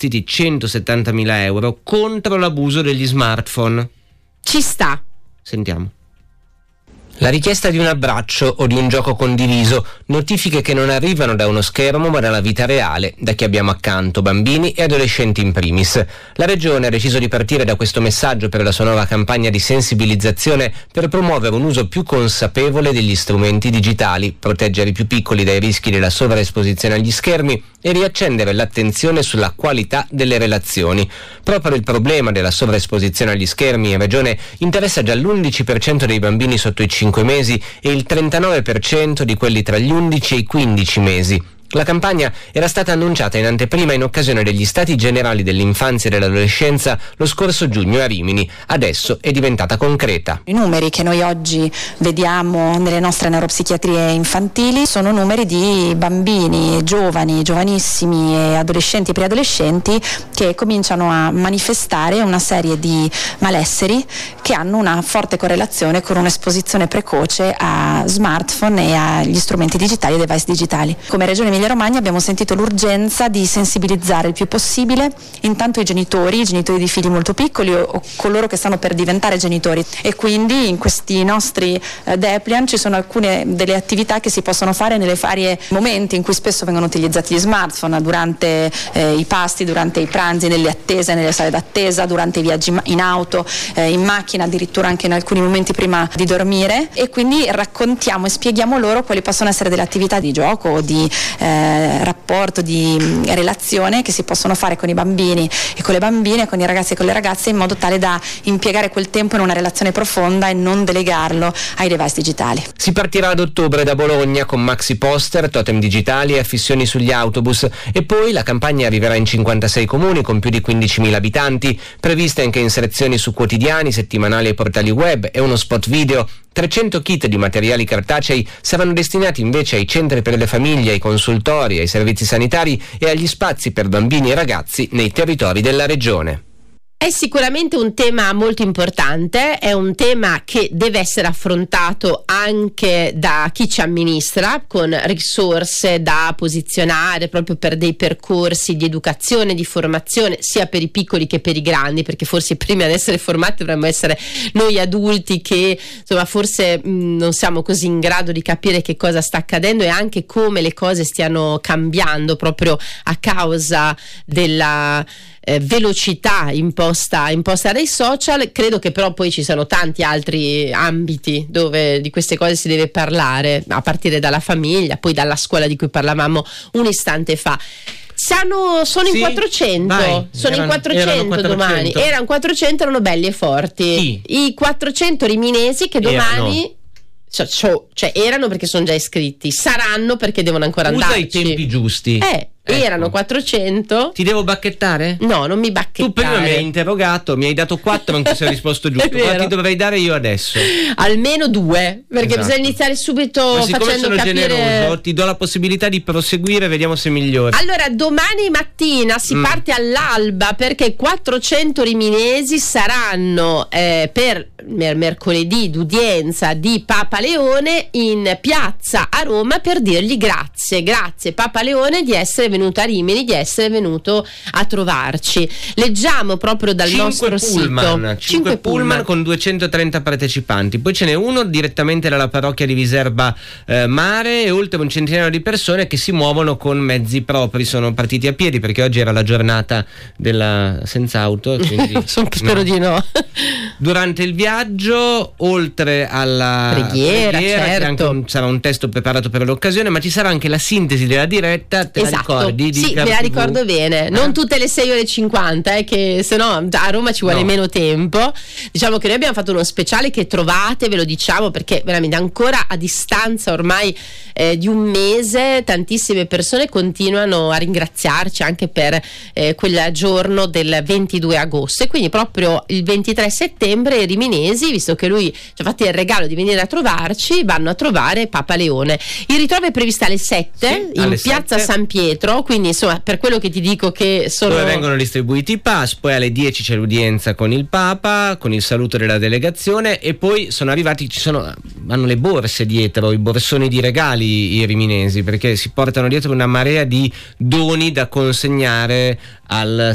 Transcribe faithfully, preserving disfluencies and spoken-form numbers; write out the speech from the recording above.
investiti centosettantamila euro contro l'abuso degli smartphone. Ci sta. Sentiamo. La richiesta di un abbraccio o di un gioco condiviso, notifiche che non arrivano da uno schermo ma dalla vita reale, da chi abbiamo accanto, bambini e adolescenti in primis. La Regione ha deciso di partire da questo messaggio per la sua nuova campagna di sensibilizzazione per promuovere un uso più consapevole degli strumenti digitali, proteggere i più piccoli dai rischi della sovraesposizione agli schermi e riaccendere l'attenzione sulla qualità delle relazioni. Proprio il problema della sovraesposizione agli schermi in Regione interessa già l'undici per cento dei bambini sotto i cinque mesi e il trentanove per cento di quelli tra gli undici e i quindici mesi. La campagna era stata annunciata in anteprima in occasione degli Stati Generali dell'Infanzia e dell'Adolescenza lo scorso giugno a Rimini. Adesso è diventata concreta. I numeri che noi oggi vediamo nelle nostre neuropsichiatrie infantili sono numeri di bambini, giovani, giovanissimi e adolescenti e preadolescenti che cominciano a manifestare una serie di malesseri che hanno una forte correlazione con un'esposizione precoce a smartphone e agli strumenti digitali e device digitali. Come Regione Emilia Romagna abbiamo sentito l'urgenza di sensibilizzare il più possibile intanto i genitori, i genitori di figli molto piccoli o, o coloro che stanno per diventare genitori, e quindi in questi nostri eh, Depliant ci sono alcune delle attività che si possono fare nelle varie momenti in cui spesso vengono utilizzati gli smartphone, durante eh, i pasti, durante i pranzi, nelle attese, nelle sale d'attesa, durante i viaggi in auto, eh, in macchina, addirittura anche in alcuni momenti prima di dormire, e quindi raccontiamo e spieghiamo loro quali possono essere delle attività di gioco o di eh, rapporto, di relazione che si possono fare con i bambini e con le bambine, con i ragazzi e con le ragazze, in modo tale da impiegare quel tempo in una relazione profonda e non delegarlo ai device digitali. Si partirà ad ottobre da Bologna con maxi poster, totem digitali e affissioni sugli autobus, e poi la campagna arriverà in cinquantasei comuni con più di quindicimila abitanti, previste anche inserzioni su quotidiani, settimanali e portali web e uno spot video. trecento kit di materiali cartacei saranno destinati invece ai centri per le famiglie, ai consultori, ai servizi sanitari e agli spazi per bambini e ragazzi nei territori della regione. È sicuramente un tema molto importante, è un tema che deve essere affrontato anche da chi ci amministra, con risorse da posizionare proprio per dei percorsi di educazione, di formazione, sia per i piccoli che per i grandi, perché forse prima di essere formati dovremmo essere noi adulti che insomma forse mh, non siamo così in grado di capire che cosa sta accadendo e anche come le cose stiano cambiando proprio a causa della Eh, velocità imposta, imposta dai social. Credo che però poi ci siano tanti altri ambiti dove di queste cose si deve parlare, a partire dalla famiglia, poi dalla scuola di cui parlavamo un istante fa. Siano, sono sì, in quattrocento, vai, sono erano, in quattrocento, erano quattrocento domani. Erano quattrocento, erano belli e forti. Sì. I quattrocento riminesi che domani erano. Cioè, cioè erano perché sono già iscritti, saranno perché devono ancora Usa andarci. Usa i tempi giusti. Eh. Ecco. Erano quattrocento. Ti devo bacchettare? No, non mi bacchettare. Tu prima mi hai interrogato, mi hai dato quattro, non ti sei risposto giusto. Cosa ti dovrei dare io adesso? Almeno due, perché esatto. Bisogna iniziare subito. Ma siccome facendo sono capire... generoso, ti do la possibilità di proseguire, vediamo se migliori. Allora, domani mattina si mm. parte all'alba, perché quattrocento riminesi saranno eh, per mer- mercoledì d'udienza di Papa Leone in piazza a Roma per dirgli grazie, grazie Papa Leone di essere venuto a Rimini, di essere venuto a trovarci. Leggiamo proprio dal cinque nostro pullman, sito cinque pullman con duecentotrenta partecipanti, poi ce n'è uno direttamente dalla parrocchia di Viserba eh, Mare, e oltre un centinaio di persone che si muovono con mezzi propri. Sono partiti a piedi perché oggi era la giornata della senza auto, quindi spero no. di no. Durante il viaggio, oltre alla preghiera, preghiera certo. che anche un, sarà un testo preparato per l'occasione, ma ci sarà anche la sintesi della diretta. Te esatto. la ricordi? Di sì, me la ricordo bene. Eh? Non tutte le sei ore e cinquanta, eh, che se no a Roma ci vuole no. meno tempo. Diciamo che noi abbiamo fatto uno speciale che trovate, ve lo diciamo, perché veramente ancora a distanza ormai eh, di un mese tantissime persone continuano a ringraziarci anche per eh, quel giorno del ventidue agosto, e quindi proprio il ventitré settembre i riminesi, visto che lui ci ha fatto il regalo di venire a trovarci, vanno a trovare Papa Leone. Il ritrovo è previsto alle sette sì, in alle piazza sette. San Pietro, quindi insomma per quello che ti dico che sono... Poi vengono distribuiti i pass, poi alle dieci c'è l'udienza con il Papa, con il saluto della delegazione, e poi sono arrivati, ci sono, hanno le borse dietro, i borsoni di regali i riminesi, perché si portano dietro una marea di doni da consegnare al